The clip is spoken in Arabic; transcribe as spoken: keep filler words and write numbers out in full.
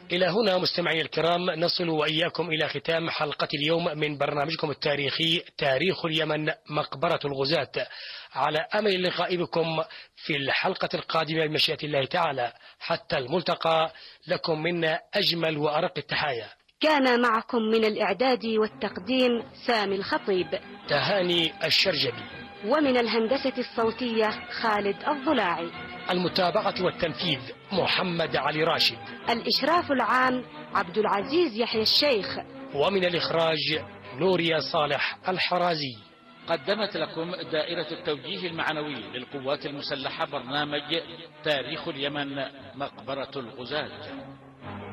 إلى هنا مستمعي الكرام نصل وإياكم إلى ختام حلقة اليوم من برنامجكم التاريخي تاريخ اليمن مقبرة الغزاة، على أمل اللقاء بكم في الحلقة القادمة بمشيئة الله تعالى. حتى الملتقى، لكم منا أجمل وأرق التحايا. كان معكم من الإعداد والتقديم سامي الخطيب، تهاني الشرجبي، ومن الهندسة الصوتية خالد الضلاعي. المتابعة والتنفيذ محمد علي راشد. الإشراف العام عبد العزيز يحيى الشيخ. ومن الإخراج نوريا صالح الحرازي. قدمت لكم دائرة التوجيه المعنوي للقوات المسلحة برنامج تاريخ اليمن مقبرة الغزاة.